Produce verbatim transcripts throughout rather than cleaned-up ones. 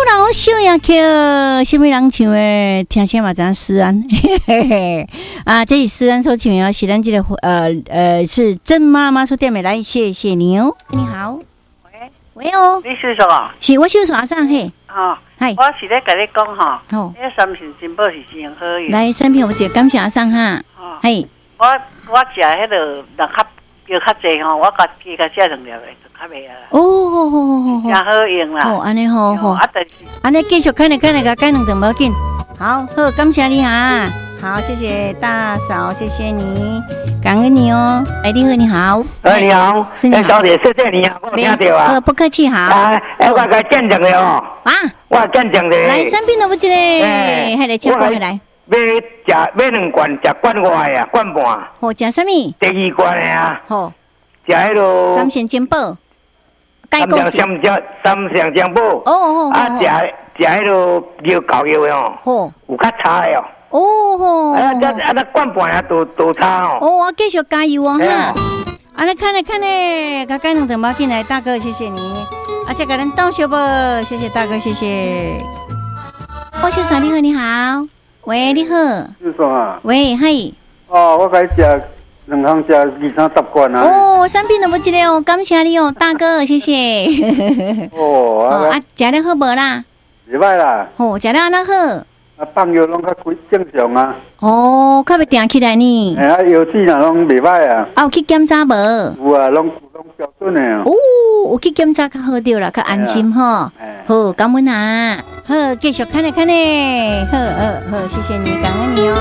老秀呀，去什么人唱的？听声嘛，咱思安，嘿嘿嘿啊，这是思安所唱的，是咱这个呃呃是曾妈妈所点的，来，谢谢你哦。你好， 喂喂哦， 你是什么？ 是我秀耍上嘿， 哈， 嗨， 我是咧跟你讲哈， 好， 那三品金宝是真好用。 来三片，我姐感谢阿上哈， 哦， 嘿， 我我食迄个人较药较济吼，我家己甲食两粒的就较袂啊。 哦，好好好好真好用啦。 好，安尼好好， 啊，但是安尼继续看来看来，个改两顿无要紧。好，好，感谢你哈。好，谢谢大嫂，谢谢你，感恩你哦。哎，你好，你好。 哎，你好， 是你好哎，小姐，谢谢你啊，我有听到啊。 呃，不客气，好。 啊，哎，我甲见证的哦。 啊， 我见证的。 来，三品都不记嘞，还来请过来。 买食买两罐，食罐外啊，罐半。 好，食什么？ 第二罐的啊。 好。 食迄落。 三鲜煎包。 三香香蕉，三香姜包。 哦哦哦。 啊，食食迄落牛膏药哦。 好。 有较差的哦。 哦吼。 啊，这啊那罐半啊，都都差哦。 哦，我继续加油哦哈。啊，来看来看嘞，刚刚两等包进来，大哥谢谢你，而且给人倒小不？谢谢大哥，谢谢。我小嫂你好，你好，喂，你好。 是什么？ 喂，嗨。 哦，我该食两行食二三十罐啊。 哦，三品都不记得哦，感谢你哦，大哥，谢谢。 哦， 哦啊，食了好无啦？ 袂歹啦。 哦，食了安那好？ 啊，放药拢较规正常啊。 哦，较要定起来呢。 哎啊，药剂若拢袂歹啊。 啊，有去检查无？ 有啊，拢拢标准的哦。 哦，有去检查较好着啦，较安心吼。好，感恩啊。好，继续看咧看咧。好，好，好，谢谢你，感恩你哦。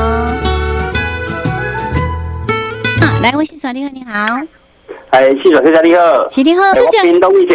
啊，来，我是耍你好，你好。 哎，是小先生你好， 是你好， 我屏东以前。